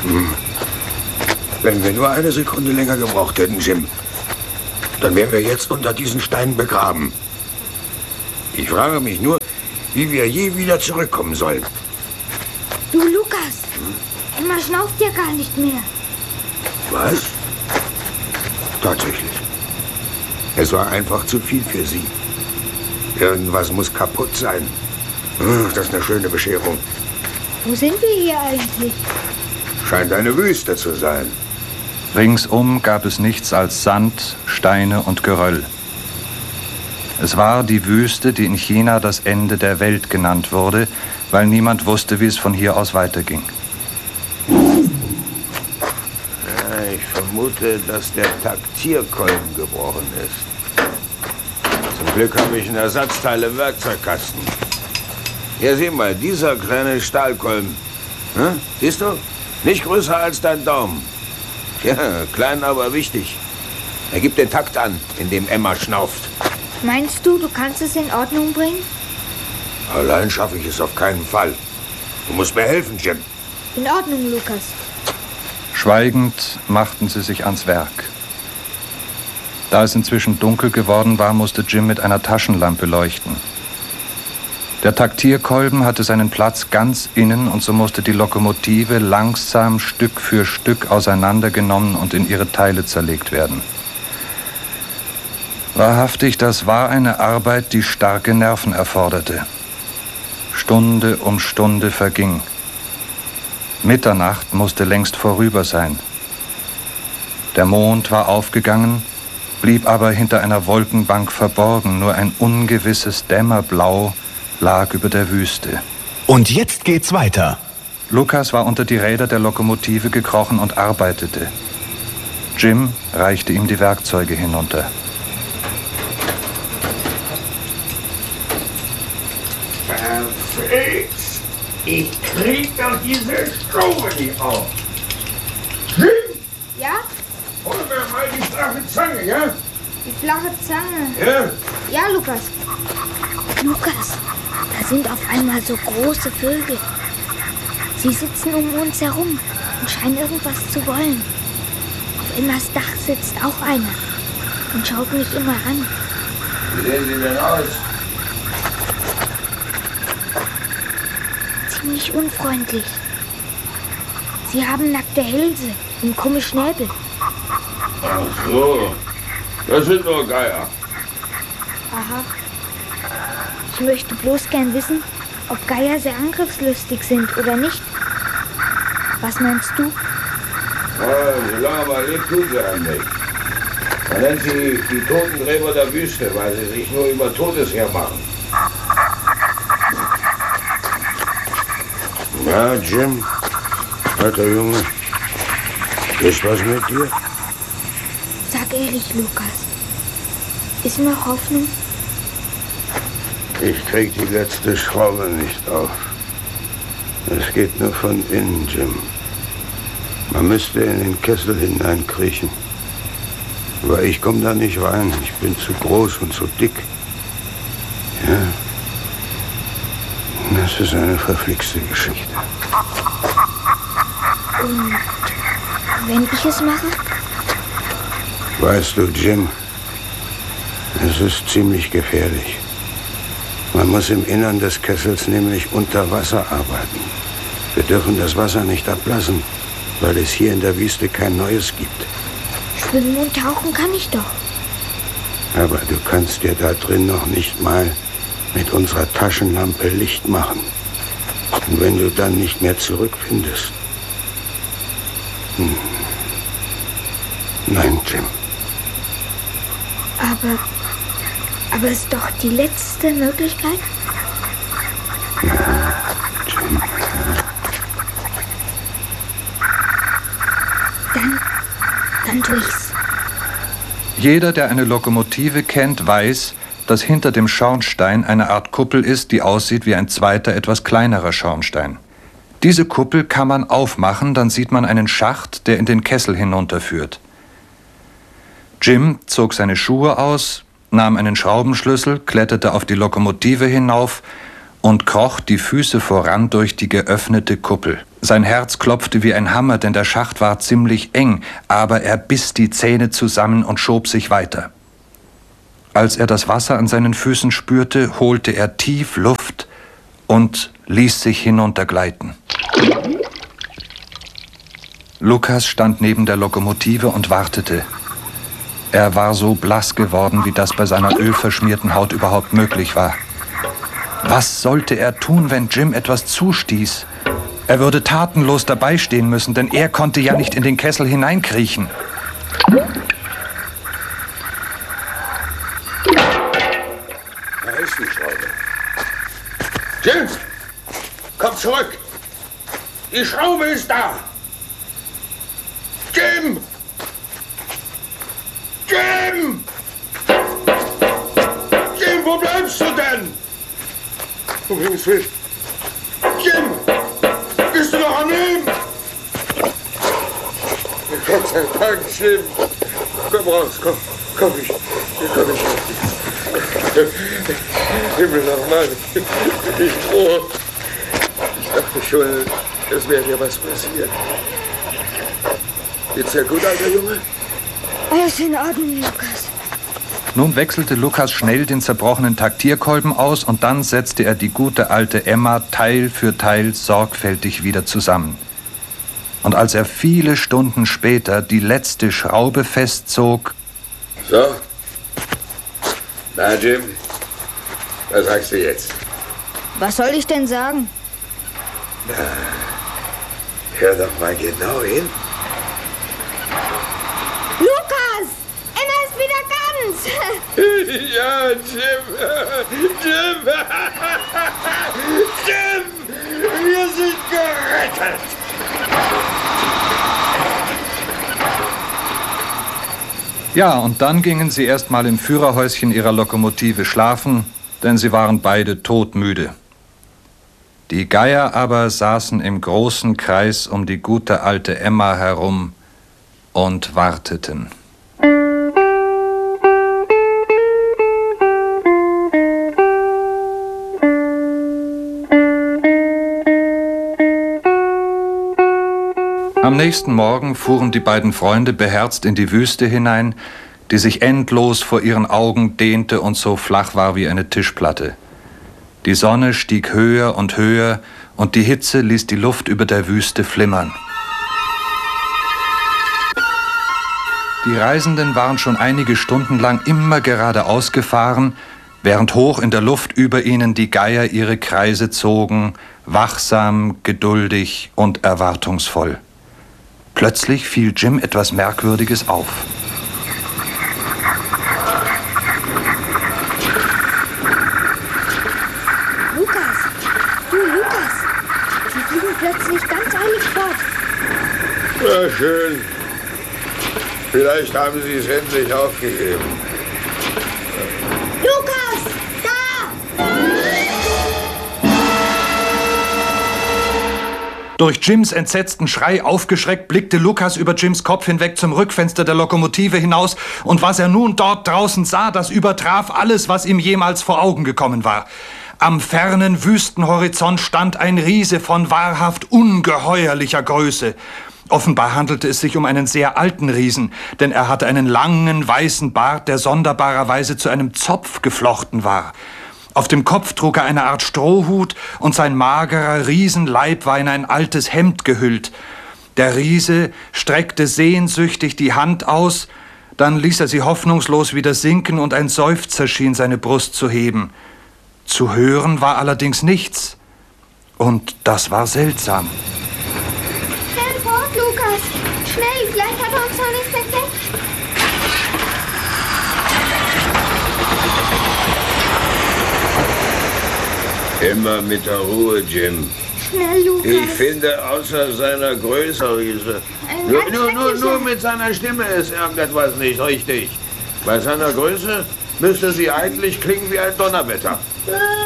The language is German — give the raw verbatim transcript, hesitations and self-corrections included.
Hm. Wenn wir nur eine Sekunde länger gebraucht hätten, Jim, dann wären wir jetzt unter diesen Steinen begraben. Ich frage mich nur, wie wir je wieder zurückkommen sollen. Du, Lukas, hm? Emma schnauft ja gar nicht mehr. Was? Tatsächlich. Es war einfach zu viel für sie. Irgendwas muss kaputt sein. Das ist eine schöne Bescherung. Wo sind wir hier eigentlich? Scheint eine Wüste zu sein. Ringsum gab es nichts als Sand, Steine und Geröll. Es war die Wüste, die in China das Ende der Welt genannt wurde, weil niemand wusste, wie es von hier aus weiterging. Ja, ich vermute, dass der Taktierkolben gebrochen ist. Zum Glück habe ich einen Ersatzteil im Werkzeugkasten. Hier, sieh mal, dieser kleine Stahlkolben. Hm? Siehst du? Nicht größer als dein Daumen. Ja, klein, aber wichtig. Er gibt den Takt an, in dem Emma schnauft. Meinst du, du kannst es in Ordnung bringen? Allein schaffe ich es auf keinen Fall. Du musst mir helfen, Jim. In Ordnung, Lukas. Schweigend machten sie sich ans Werk. Da es inzwischen dunkel geworden war, musste Jim mit einer Taschenlampe leuchten. Der Taktierkolben hatte seinen Platz ganz innen und so musste die Lokomotive langsam Stück für Stück auseinandergenommen und in ihre Teile zerlegt werden. Wahrhaftig, das war eine Arbeit, die starke Nerven erforderte. Stunde um Stunde verging. Mitternacht musste längst vorüber sein. Der Mond war aufgegangen, blieb aber hinter einer Wolkenbank verborgen. Nur ein ungewisses Dämmerblau lag über der Wüste. Und jetzt geht's weiter. Lukas war unter die Räder der Lokomotive gekrochen und arbeitete. Jim reichte ihm die Werkzeuge hinunter. Perfekt! Ich krieg doch diese Schraube nicht auf. Jim! Ja? Hol mir mal die flache Zange, ja? Die flache Zange. Ja? Ja, Lukas. Lukas, da sind auf einmal so große Vögel. Sie sitzen um uns herum und scheinen irgendwas zu wollen. Auf Emmas Dach sitzt auch einer und schaut mich immer an. Wie sehen sie denn aus? Ziemlich unfreundlich. Sie haben nackte Hälse und krumme Schnäbel. Ach so, das sind nur Geier. Aha. Ich möchte bloß gern wissen, ob Geier sehr angriffslustig sind oder nicht. Was meinst du? Ja, solange man lebt, tun sie einem nicht. Man nennt sie die Totengräber der Wüste, weil sie sich nur über Totes hermachen. Na, Jim, alter Junge, ist was mit dir? Sag ehrlich, Lukas. Ist noch Hoffnung? Ich krieg die letzte Schraube nicht auf. Es geht nur von innen, Jim. Man müsste in den Kessel hineinkriechen. Aber ich komme da nicht rein. Ich bin zu groß und zu dick. Ja. Das ist eine verflixte Geschichte. Und wenn ich es mache? Weißt du, Jim, es ist ziemlich gefährlich. Man muss im Innern des Kessels nämlich unter Wasser arbeiten. Wir dürfen das Wasser nicht ablassen, weil es hier in der Wüste kein Neues gibt. Schwimmen und tauchen kann ich doch. Aber du kannst dir da drin noch nicht mal mit unserer Taschenlampe Licht machen. Und wenn du dann nicht mehr zurückfindest... Hm. Nein, Jim. Aber... Aber ist doch die letzte Möglichkeit? Ja, Jim. Dann... Dann tu ich's. Jeder, der eine Lokomotive kennt, weiß, dass hinter dem Schornstein eine Art Kuppel ist, die aussieht wie ein zweiter, etwas kleinerer Schornstein. Diese Kuppel kann man aufmachen, dann sieht man einen Schacht, der in den Kessel hinunterführt. Jim zog seine Schuhe aus, nahm einen Schraubenschlüssel, kletterte auf die Lokomotive hinauf und kroch die Füße voran durch die geöffnete Kuppel. Sein Herz klopfte wie ein Hammer, denn der Schacht war ziemlich eng, aber er biss die Zähne zusammen und schob sich weiter. Als er das Wasser an seinen Füßen spürte, holte er tief Luft und ließ sich hinuntergleiten. Lukas stand neben der Lokomotive und wartete. Er war so blass geworden, wie das bei seiner ölverschmierten Haut überhaupt möglich war. Was sollte er tun, wenn Jim etwas zustieß? Er würde tatenlos dabei stehen müssen, denn er konnte ja nicht in den Kessel hineinkriechen. Da ist die Schraube. Jim, komm zurück. Die Schraube ist da. Jim! Jim! Jim, wo bleibst du denn? Um Himmels Willen. Jim! Bist du noch am Leben? Gott sei Dank, Jim. Komm raus, komm. Komm, ich. Komm, ich. Himmel nochmal. Ich froh. Ich dachte schon, es wäre dir was passiert. Geht's dir gut, alter Junge? Alles in Ordnung, Lukas. Nun wechselte Lukas schnell den zerbrochenen Taktierkolben aus und dann setzte er die gute alte Emma Teil für Teil sorgfältig wieder zusammen. Und als er viele Stunden später die letzte Schraube festzog... So? Na, Jim, was sagst du jetzt? Was soll ich denn sagen? Na, hör doch mal genau hin. Lukas! Emma ist wieder ganz! Ja, Jim! Jim! Jim! Wir sind gerettet! Ja, und dann gingen sie erst mal im Führerhäuschen ihrer Lokomotive schlafen, denn sie waren beide todmüde. Die Geier aber saßen im großen Kreis um die gute alte Emma herum und warteten. Am nächsten Morgen fuhren die beiden Freunde beherzt in die Wüste hinein, die sich endlos vor ihren Augen dehnte und so flach war wie eine Tischplatte. Die Sonne stieg höher und höher und die Hitze ließ die Luft über der Wüste flimmern. Die Reisenden waren schon einige Stunden lang immer geradeaus gefahren, während hoch in der Luft über ihnen die Geier ihre Kreise zogen, wachsam, geduldig und erwartungsvoll. Plötzlich fiel Jim etwas Merkwürdiges auf. Lukas! Du, Lukas! Sie fliegen plötzlich ganz eilig fort. Na schön. Vielleicht haben sie es endlich aufgegeben. Lukas! Da! Durch Jims entsetzten Schrei aufgeschreckt, blickte Lukas über Jims Kopf hinweg zum Rückfenster der Lokomotive hinaus, und was er nun dort draußen sah, das übertraf alles, was ihm jemals vor Augen gekommen war. Am fernen Wüstenhorizont stand ein Riese von wahrhaft ungeheuerlicher Größe. Offenbar handelte es sich um einen sehr alten Riesen, denn er hatte einen langen, weißen Bart, der sonderbarerweise zu einem Zopf geflochten war. Auf dem Kopf trug er eine Art Strohhut und sein magerer Riesenleib war in ein altes Hemd gehüllt. Der Riese streckte sehnsüchtig die Hand aus, dann ließ er sie hoffnungslos wieder sinken und ein Seufzer schien seine Brust zu heben. Zu hören war allerdings nichts. Und das war seltsam. Schnell fort, Lukas! Schnell, vielleicht hat er uns noch nicht entdeckt. Immer mit der Ruhe, Jim. Schnell, Lukas! Ich finde, außer seiner Größe, Riese, Ein nur, ganz nur, nur, schrecklicher. nur mit seiner Stimme ist irgendetwas nicht richtig. Bei seiner Größe müsste sie eigentlich klingen wie ein Donnerwetter. Äh,